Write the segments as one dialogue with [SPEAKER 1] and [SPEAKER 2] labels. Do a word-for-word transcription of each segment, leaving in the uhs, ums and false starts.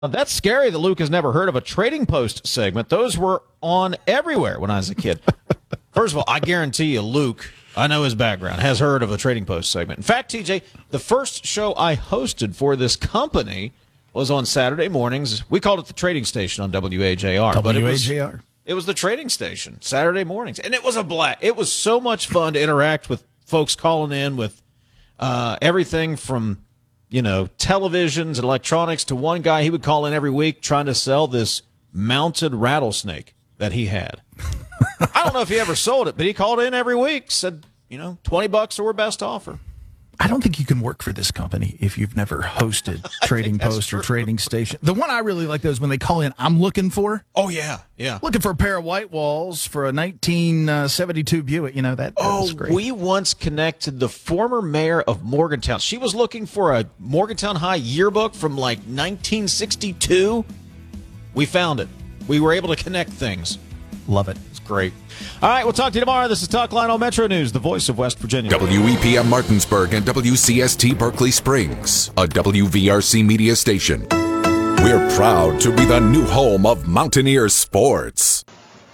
[SPEAKER 1] That's scary that Luke has never heard of a Trading Post segment. Those were on everywhere when I was a kid. First of all, I guarantee you Luke, I know his background, has heard of a Trading Post segment. In fact, T J, the first show I hosted for this company was on Saturday mornings. We called it the Trading Station on W A J R.
[SPEAKER 2] W A J R.
[SPEAKER 1] But it was, it was the Trading Station, Saturday mornings. And it was a blast. It was so much fun to interact with folks calling in with uh, everything from, you know, televisions and electronics to one guy. He would call in every week trying to sell this mounted rattlesnake that he had. I don't know if he ever sold it, but he called in every week, said, you know, twenty bucks or best offer.
[SPEAKER 2] I don't think you can work for this company if you've never hosted Trading Post
[SPEAKER 1] true.
[SPEAKER 2] or Trading Station. The one I really like, though, is when they call in, I'm looking for.
[SPEAKER 1] Oh, yeah, yeah.
[SPEAKER 2] Looking for a pair of white walls for a nineteen seventy-two Buick. You know, that, that
[SPEAKER 1] oh,
[SPEAKER 2] was great.
[SPEAKER 1] We once connected the former mayor of Morgantown. She was looking for a Morgantown High yearbook from like nineteen sixty-two. We found it. We were able to connect things.
[SPEAKER 2] Love it.
[SPEAKER 1] It's great. All right, we'll talk to you tomorrow. This is Talk Lionel Metro News, the voice of West Virginia.
[SPEAKER 3] W E P M Martinsburg and W C S T Berkeley Springs, a W V R C media station. We're proud to be the new home of Mountaineer sports.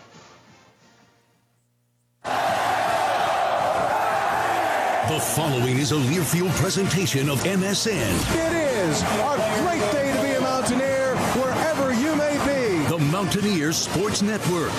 [SPEAKER 4] The following is a Learfield presentation of M S N.
[SPEAKER 5] It is a great day to be a Mountaineer, wherever you may be.
[SPEAKER 4] The Mountaineer Sports Network.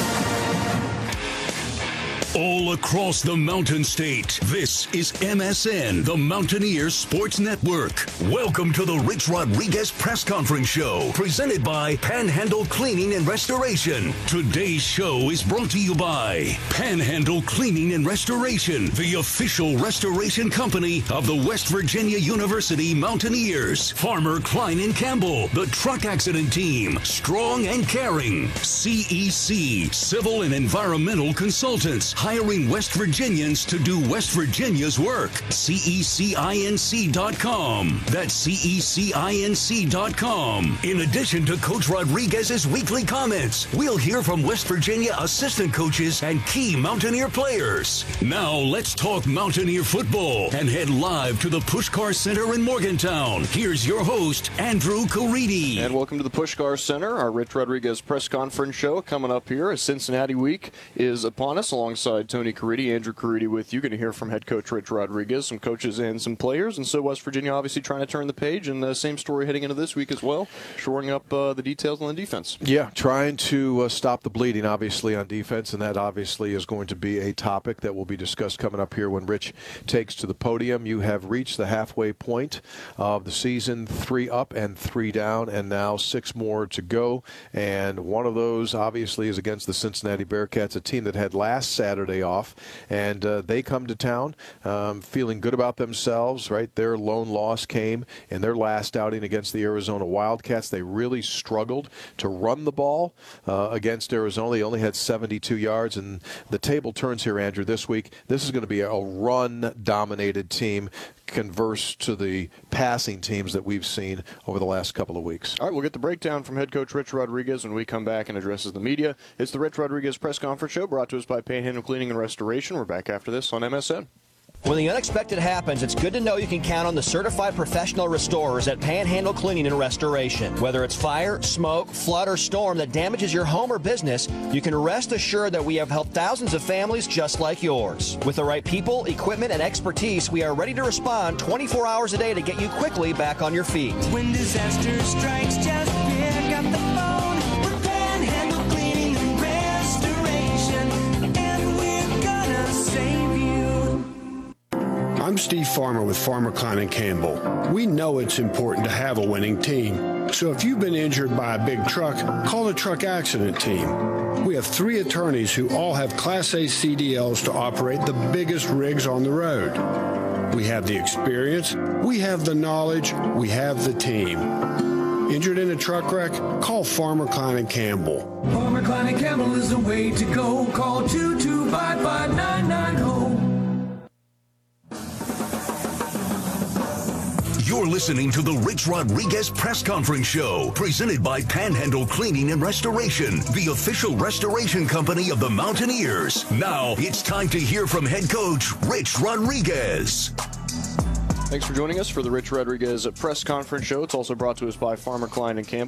[SPEAKER 4] All across the Mountain State, this is M S N, the Mountaineer Sports Network. Welcome to the Rich Rodriguez Press Conference Show, presented by Panhandle Cleaning and Restoration. Today's show is brought to you by Panhandle Cleaning and Restoration, the official restoration company of the West Virginia University Mountaineers. Farmer Klein and Campbell, the truck accident team, strong and caring. C E C, Civil and Environmental Consultants, hiring West Virginians to do West Virginia's work. C E C I N C dot com. That's C E C I N C dot com. In addition to Coach Rodriguez's weekly comments, we'll hear from West Virginia assistant coaches and key Mountaineer players. Now let's talk Mountaineer football and head live to the Pushkar Center in Morgantown. Here's your host, Andrew Caridi.
[SPEAKER 6] And welcome to the Pushkar Center, our Rich Rodriguez press conference show coming up here as Cincinnati week is upon us alongside Tony Caridi, Andrew Caridi with you. Going to hear from head coach Rich Rodriguez, some coaches and some players. And so West Virginia obviously trying to turn the page, and the same story heading into this week as well, shoring up uh, the details on the defense.
[SPEAKER 7] Yeah, trying to uh, stop the bleeding, obviously, on defense, and that obviously is going to be a topic that will be discussed coming up here when Rich takes to the podium. You have reached the halfway point of the season, three up and three down, and now six more to go. And one of those, obviously, is against the Cincinnati Bearcats, a team that had last Saturday off, and uh, they come to town um, feeling good about themselves, right? Their lone loss came in their last outing against the Arizona Wildcats. They really struggled to run the ball uh, against Arizona. They only had seventy-two yards, and the table turns here, Andrew, this week. This is going to be a run-dominated team, converse to the passing teams that we've seen over the last couple of weeks.
[SPEAKER 6] All right, we'll get the breakdown from head coach Rich Rodriguez when we come back and addresses the media. It's the Rich Rodriguez press conference show brought to us by Panhandle Cleaning and Restoration. We're back after this on M S N.
[SPEAKER 8] When the unexpected happens, it's good to know you can count on the certified professional restorers at Panhandle Cleaning and Restoration. Whether it's fire, smoke, flood, or storm that damages your home or business, you can rest assured that we have helped thousands of families just like yours. With the right people, equipment, and expertise, we are ready to respond twenty-four hours a day to get you quickly back on your feet.
[SPEAKER 9] When disaster strikes, just pick up the phone. We're Panhandle Cleaning and Restoration, and we're gonna save you.
[SPEAKER 5] I'm Steve Farmer with Farmer Klein and Campbell. We know it's important to have a winning team. So if you've been injured by a big truck, call the truck accident team. We have three attorneys who all have Class A C D Ls to operate the biggest rigs on the road. We have the experience, we have the knowledge, we have the team. Injured in a truck wreck? Call Farmer Klein and Campbell.
[SPEAKER 9] Farmer Klein and Campbell is the way to go. Call two two five five nine nine zero.
[SPEAKER 4] You're listening to the Rich Rodriguez Press Conference Show, presented by Panhandle Cleaning and Restoration, the official restoration company of the Mountaineers. Now it's time to hear from head coach Rich Rodriguez.
[SPEAKER 6] Thanks for joining us for the Rich Rodriguez press conference show. It's also brought to us by Farmer Klein and Campbell.